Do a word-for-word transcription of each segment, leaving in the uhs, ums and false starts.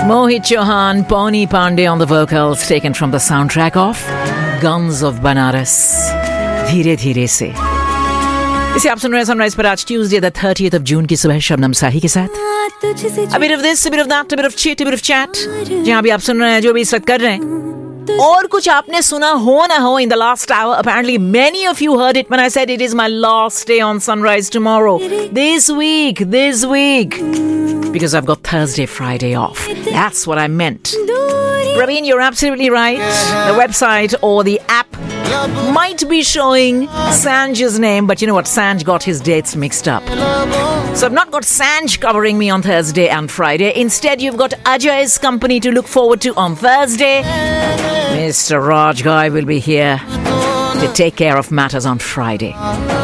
Mohit Chauhan, Pawnee Pandey on the vocals, taken from the soundtrack of Guns of Banaras, धीरे धीरे से. इसे आप सुन रहे हैं सनराइज पर आज Tuesday the thirtieth of June की सुबह शबनम साही के साथ. A bit of this, a bit of that, a bit of chit, a bit of chat. जहाँ भी आप सुन रहे हैं, जो भी इस वक्त कर रहे हैं, और कुछ आपने सुना हो ना हो in the last hour. Apparently many of you heard it when I said it is my last day on Sunrise tomorrow. This week, this week. Because I've got Thursday, Friday off. That's what I meant. Praveen, you're absolutely right. The website or the app might be showing Sanj's name, but you know what? Sanj got his dates mixed up. So I've not got Sanj covering me on Thursday and Friday. Instead, you've got Ajay's company to look forward to on Thursday. Mister Raj Guy will be here to take care of matters on Friday.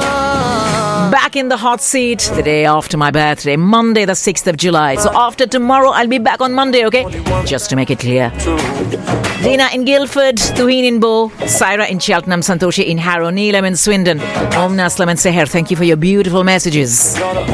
Back in the hot seat the day after my birthday, Monday the sixth of July. So after tomorrow, I'll be back on Monday, okay? Just to make it clear. Dina in Guildford, Tuhin in Bow, Syra in Cheltenham, Santoshi in Harrow, Neelam in Swindon, Om Naslam and Seher, thank you for your beautiful messages.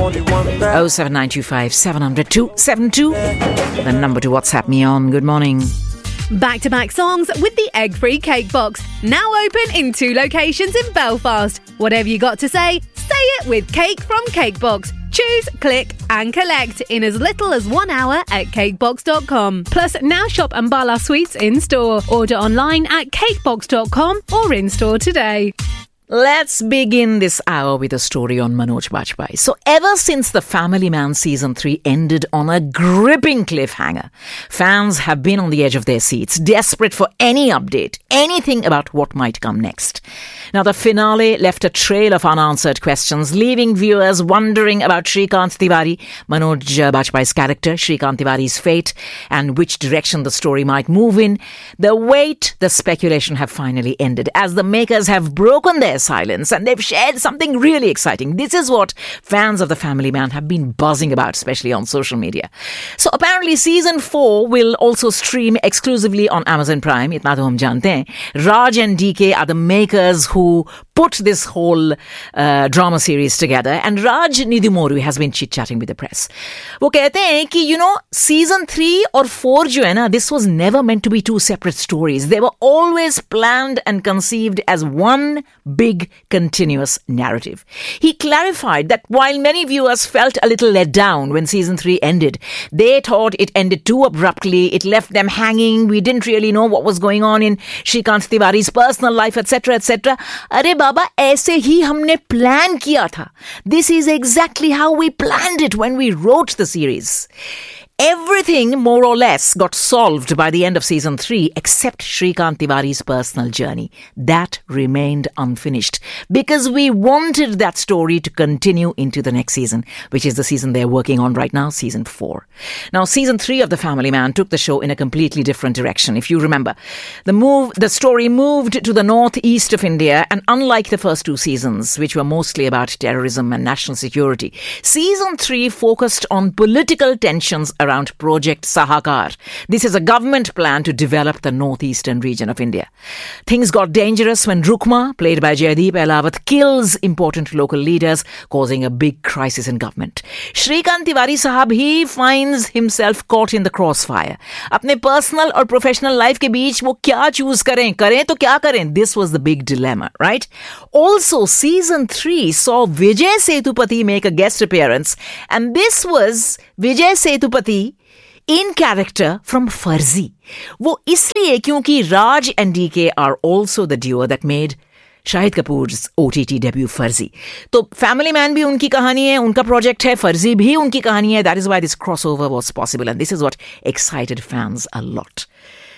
oh seven nine two five seven zero zero two seven two, the number to WhatsApp me on. Good morning. Back-to-back songs with the egg-free cake box. Now open in two locations in Belfast. Whatever you got to say, say it with Cake from Cakebox. Choose, click and collect in as little as one hour at cakebox dot com. Plus, now shop Ambala Sweets in-store. Order online at cakebox dot com or in-store today. Let's begin this hour with a story on Manoj Bajpayee. So ever since The Family Man season three ended on a gripping cliffhanger, fans have been on the edge of their seats, desperate for any update, anything about what might come next. Now, the finale left a trail of unanswered questions, leaving viewers wondering about Shrikant Tiwari, Manoj Bajpayee's character, Shrikant Tiwari's fate, and which direction the story might move in. The wait, the speculation have finally ended, as the makers have broken their silence and they've shared something really exciting. This is what fans of The Family Man have been buzzing about, especially on social media. So apparently season four will also stream exclusively on Amazon Prime. Itna to hum jante hain. Raj and D K are the makers who put this whole uh, drama series together, and Raj Nidhumoru has been chit-chatting with the press. वो कहते हैं कि you know season three और four जो है ना, this was never meant to be two separate stories. They were always planned and conceived as one big continuous narrative. He clarified that while many viewers felt a little let down when season three ended, they thought it ended too abruptly, it left them hanging, we didn't really know what was going on in Shrikant Tiwari's personal life, etc, etc. अरे बाबा, ऐसे ही हमने plan किया था. This is exactly how we planned it when we wrote the series. Everything, more or less, got solved by the end of season three except Shrikant Tiwari's personal journey. That remained unfinished because we wanted that story to continue into the next season, which is the season they're working on right now, season four. Now, season three of The Family Man took the show in a completely different direction. If you remember, the move, the story moved to the northeast of India, and unlike the first two seasons, which were mostly about terrorism and national security, season three focused on political tensions around Project Sahakar. This is a government plan to develop the northeastern region of India. Things got dangerous when Rukma, played by Jaideep Ahlawat, kills important local leaders, causing a big crisis in government. Shrikant Tiwari Sahab, he finds himself caught in the crossfire. अपने personal और professional life के बीच वो क्या choose करें? करें तो क्या करें? This was the big dilemma, right? Also, season three saw Vijay Sethupathi make a guest appearance, and this was Vijay Sethupathi in character from Farzi. वो इसलिए क्योंकि Raj and D K are also the duo that made Shahid Kapoor's O T T debut Farzi. तो Family Man भी उनकी कहानी है, उनका project है, Farzi भी उनकी कहानी है. That is why this crossover was possible, and this is what excited fans a lot.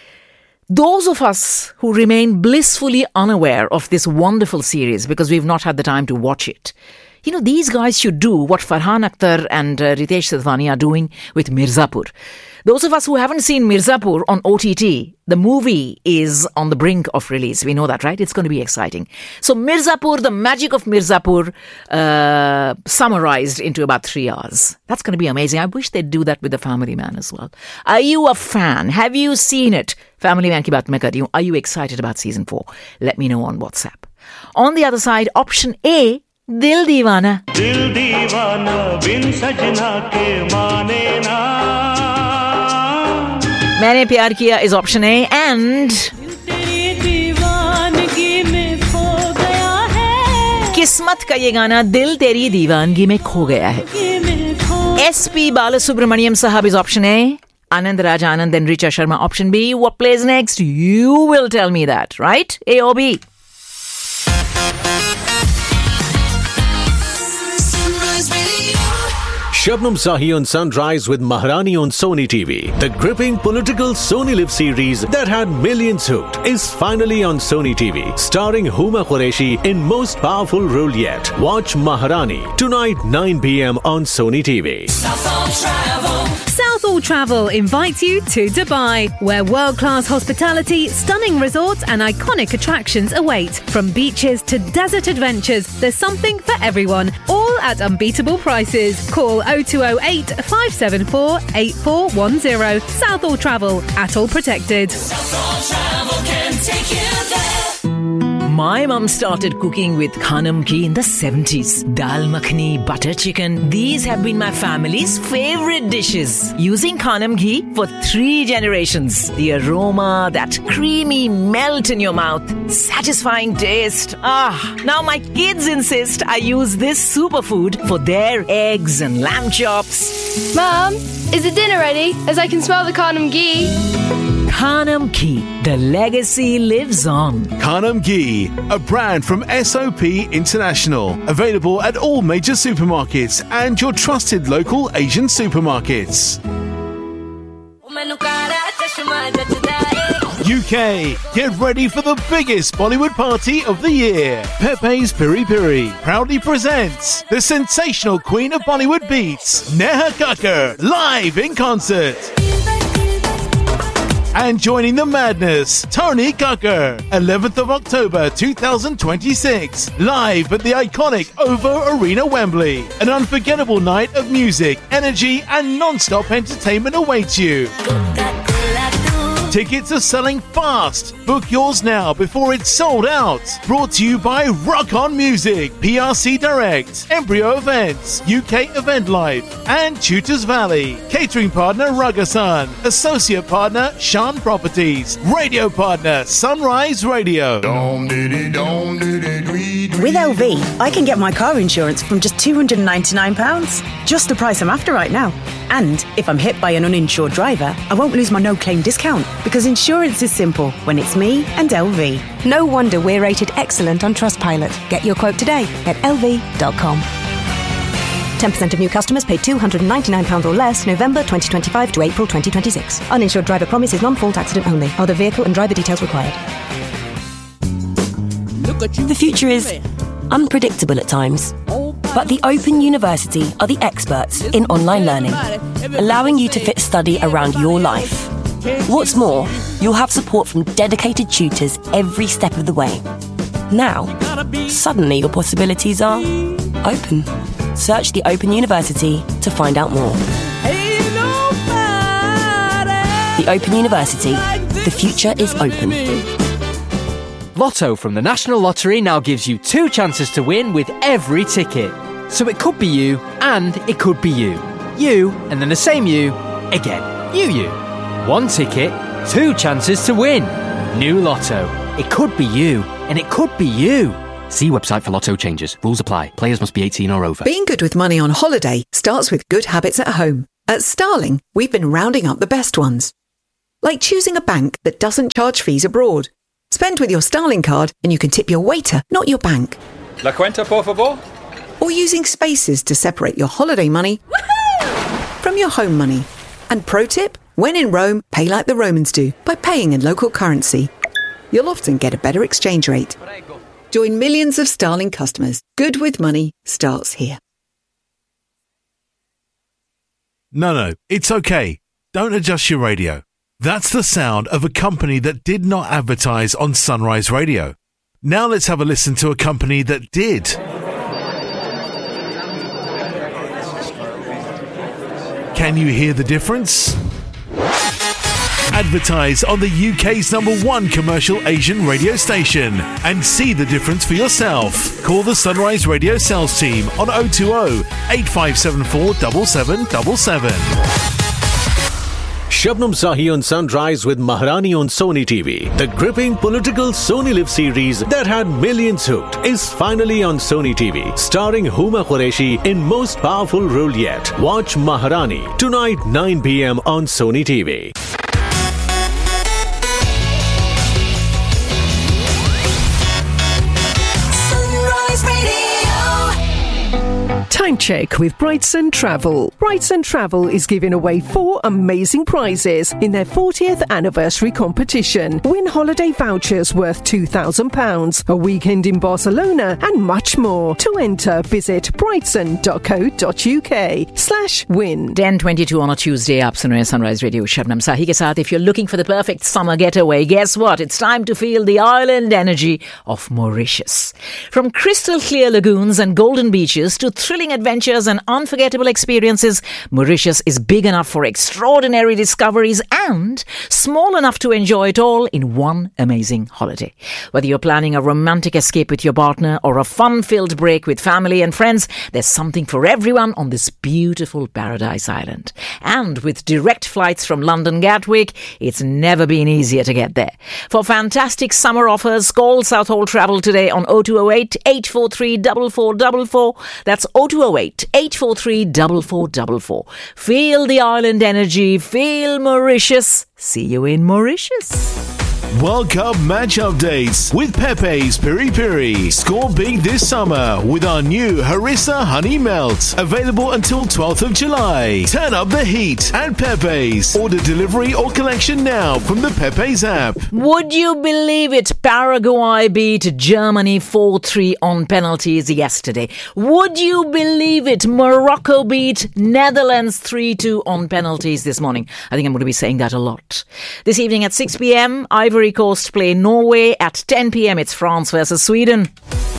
Those of us who remain blissfully unaware of this wonderful series because we've not had the time to watch it, you know, these guys should do what Farhan Akhtar and uh, Ritesh Sidhwani are doing with Mirzapur. Those of us who haven't seen Mirzapur on O T T, the movie is on the brink of release. We know that, right? It's going to be exciting. So Mirzapur, the magic of Mirzapur, uh, summarized into about three hours. That's going to be amazing. I wish they'd do that with The Family Man as well. Are you a fan? Have you seen it? Family Man ki baat main kar rahi hu. Are you excited about season four? Let me know on WhatsApp. On the other side, option A, दिल दीवाना. दिल दीवाना बिन सजना के माने ना. मैंने प्यार किया is option A and किस्मत का ये गाना दिल तेरी दीवानगी में खो गया है. S P Balasubramaniam Sahab is option A. Anand Raj Anand and Richa Sharma option B. What plays next? You will tell me that, right? A or B? Shabnam Sahi on Sunrise with Maharani on Sony T V. The gripping political Sony Live series that had millions hooked is finally on Sony T V. Starring Huma Qureshi in most powerful role yet. Watch Maharani tonight nine p.m. on Sony T V. Southall Travel. Southall Travel invites you to Dubai, where world-class hospitality, stunning resorts and iconic attractions await. From beaches to desert adventures, there's something for everyone, all at unbeatable prices. Call oh two oh eight, five seven four, eight four one oh. Southall Travel, at all protected. Southall Travel can take you there. My mum started cooking with Khanam Ghee in the seventies. Dal makhani, butter chicken, these have been my family's favorite dishes. Using Khanam Ghee for three generations. The aroma, that creamy melt in your mouth, satisfying taste. Ah, now my kids insist I use this superfood for their eggs and lamb chops. Mum, is the dinner ready? As I can smell the Khanam Ghee. Khanam Ghee, the legacy lives on. Khanam Ghee, a brand from S O P International. Available at all major supermarkets and your trusted local Asian supermarkets. U K, get ready for the biggest Bollywood party of the year. Pepe's Piri Piri proudly presents the sensational queen of Bollywood beats, Neha Kakkar, live in concert. And joining the madness, Tony Kakkar, eleventh of October twenty twenty-six, live at the iconic OVO Arena, Wembley. An unforgettable night of music, energy and non-stop entertainment awaits you. Tickets are selling fast. Book yours now before it's sold out. Brought to you by Rock On Music, P R C Direct, Embryo Events, U K Event Life, and Tutors Valley. Catering partner Ragasan. Associate partner Shan Properties. Radio partner Sunrise Radio. With L V, I can get my car insurance from just two hundred ninety-nine pounds. Just the price I'm after right now. And if I'm hit by an uninsured driver, I won't lose my no-claim discount, because insurance is simple when it's me and L V. No wonder we're rated excellent on Trustpilot. Get your quote today at L V dot com. ten percent of new customers paid two hundred ninety-nine pounds or less November twenty twenty-five to April twenty twenty-six. Uninsured driver promise is non-fault accident only. Other vehicle and driver details required. The future is unpredictable at times, but the Open University are the experts in online learning, allowing you to fit study around your life. What's more, you'll have support from dedicated tutors every step of the way. Now, suddenly your possibilities are open. Search the Open University to find out more. The Open University. The future is open. Lotto from the National Lottery now gives you two chances to win with every ticket. So it could be you, and it could be you. You, and then the same you, again. You, you. One ticket, two chances to win. New Lotto. It could be you, and it could be you. See website for Lotto changes. Rules apply. Players must be eighteen or over. Being good with money on holiday starts with good habits at home. At Starling, we've been rounding up the best ones. Like choosing a bank that doesn't charge fees abroad. Spend with your Starling card and you can tip your waiter, not your bank. La cuenta, por favor. Or using spaces to separate your holiday money from your home money. And pro tip, when in Rome, pay like the Romans do by paying in local currency. You'll often get a better exchange rate. Join millions of Starling customers. Good with money starts here. No, no, it's okay. Don't adjust your radio. That's the sound of a company that did not advertise on Sunrise Radio. Now let's have a listen to a company that did. Can you hear the difference? Advertise on the U K's number one commercial Asian radio station and see the difference for yourself. Call the Sunrise Radio sales team on oh two oh, eight five seven four, seven seven seven seven. Shabnam Sahi on Sunrise with Maharani on Sony T V. The gripping political Sony Live series that had millions hooked is finally on Sony T V, starring Huma Qureshi in most powerful role yet. Watch Maharani tonight nine p.m. on Sony T V. Time check with Brightson Travel. Brightson Travel is giving away four amazing prizes in their fortieth anniversary competition. Win holiday vouchers worth two thousand pounds, a weekend in Barcelona, and much more. To enter, visit brightson.co.uk slash win. ten twenty-two on a Tuesday, आप सुन रहे हैं Sunrise Radio Shabnam Sahi के साथ. If you're looking for the perfect summer getaway, guess what? It's time to feel the island energy of Mauritius. From crystal clear lagoons and golden beaches to thrilling adventures and unforgettable experiences, Mauritius is big enough for extraordinary discoveries and small enough to enjoy it all in one amazing holiday. Whether you're planning a romantic escape with your partner or a fun-filled break with family and friends, there's something for everyone on this beautiful paradise island. And with direct flights from London Gatwick, it's never been easier to get there. For fantastic summer offers, call Southall Travel today on oh two oh eight, eight four three, four four four four. That's oh two oh eight, eight four three, four four four four. Feel the island energy. Feel Mauritius. See you in Mauritius. World Cup match updates with Pepe's Piri Piri. Score big this summer with our new Harissa Honey Melt. Available until twelfth of July. Turn up the heat at Pepe's. Order delivery or collection now from the Pepe's app. Would you believe it? Paraguay beat Germany four three on penalties yesterday. Would you believe it? Morocco beat Netherlands three two on penalties this morning. I think I'm going to be saying that a lot. This evening at six p.m, Ivory Coast play Norway. At ten p.m, it's France versus Sweden.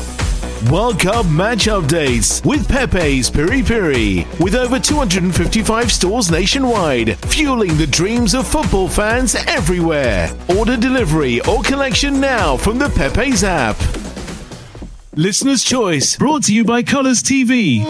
World Cup match updates with Pepe's Piri Piri. With over two hundred fifty-five stores nationwide, fueling the dreams of football fans everywhere. Order delivery or collection now from the Pepe's app. Listener's Choice, brought to you by Colours T V.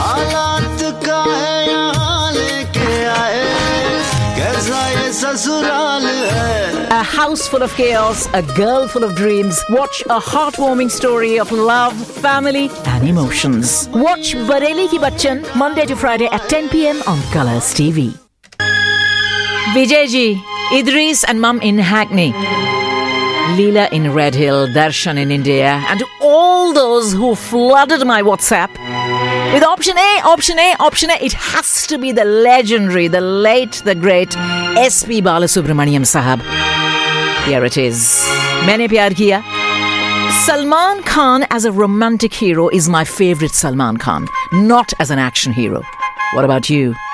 A house full of chaos, a girl full of dreams. Watch a heartwarming story of love, family and emotions. Watch Bareli Ki Bachchan Monday to Friday at ten p.m. on Colours T V. Vijay ji, Idris and Mum in Hackney, Leela in Red Hill, Darshan in India, and to all those who flooded my WhatsApp with option A, option A, option A. It has to be the legendary, the late, the great S P Balasubramaniam Sahab. Here it is. Maine Pyar Kiya. Salman Khan as a romantic hero is my favorite Salman Khan, not as an action hero. What about you?